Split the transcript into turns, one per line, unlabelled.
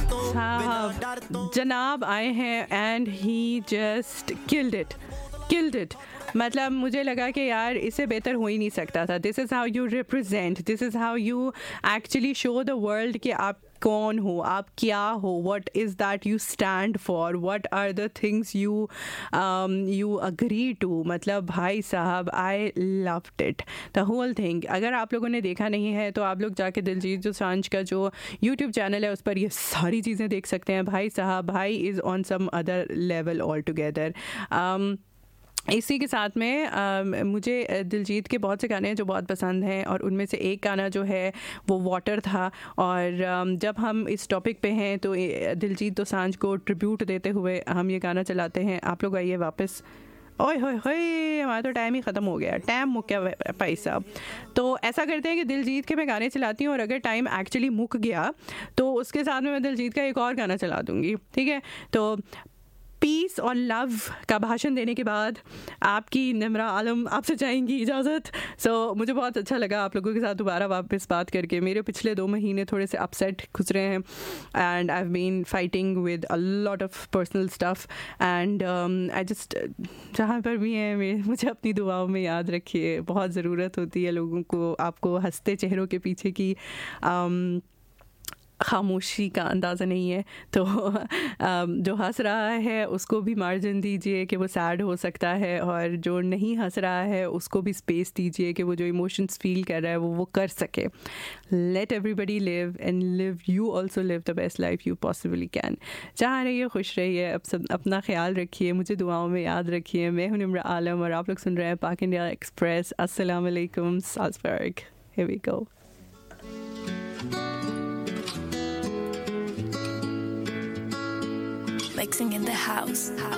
साहब जनाब आए हैं and he just killed it मतलब मुझे लगा कि यार इससे बेहतर हो ही नहीं सकता था. This is how you represent, this is how you actually show the world कि आप कौन हो, आप क्या हो, what is that you stand for, what are the things you agree to. मतलब भाई साहब I loved it, the whole thing. अगर आप लोगों ने देखा नहीं है तो आप लोग जाके दिलजीत दोसांझ का जो YouTube चैनल है उस पर ये सारी चीज़ें देख सकते हैं. भाई साहब, भाई is on some other level all together. इसी के साथ में मुझे दिलजीत के बहुत से गाने हैं जो बहुत पसंद हैं और उनमें से एक गाना जो है वो वाटर था. और जब हम इस टॉपिक पे हैं तो दिलजीत दोसांझ को ट्रिब्यूट देते हुए हम ये गाना चलाते हैं. आप लोग आइए वापस. ओए होए होए, हमारा तो टाइम ही ख़त्म हो गया, टाइम मुक गया भाई साहब. तो ऐसा करते हैं कि दिलजीत के मैं गाने चलाती हूँ और अगर टाइम एक्चुअली मुक गया तो उसके साथ में मैं दिलजीत का एक और गाना चला दूँगी. ठीक है, तो पीस और लव का भाषण देने के बाद आपकी निम्रा आलम आपसे चाहेंगी इजाज़त. सो मुझे बहुत अच्छा लगा आप लोगों के साथ दोबारा वापस बात करके. मेरे पिछले 2 महीने थोड़े से अपसेट गुजरे हैं and I have been fighting with a lot of personal stuff and I just जहाँ पर भी हैं मुझे अपनी दुआओं में याद रखिए. बहुत ज़रूरत होती है लोगों को आपको हंसते चेहरों के पीछे की खामोशी का अंदाज़ा नहीं है. तो जो हंस रहा है उसको भी मार्जिन दीजिए कि वो सैड हो सकता है और जो नहीं हंस रहा है उसको भी स्पेस दीजिए कि वो जो इमोशंस फील कर रहा है वो कर सके. Let everybody live and live you also live the best life you possibly can. जहाँ रहिए खुश रहिए, अब सब अपना ख्याल रखिए, मुझे दुआओं में याद रखिए. मैं हूँ निम्रा आलम और आप लोग सुन रहे हैं पाक इंडिया एक्सप्रेस. अस्सलाम वालेकुम. Salzburg. Here we go.
Mixing in the house.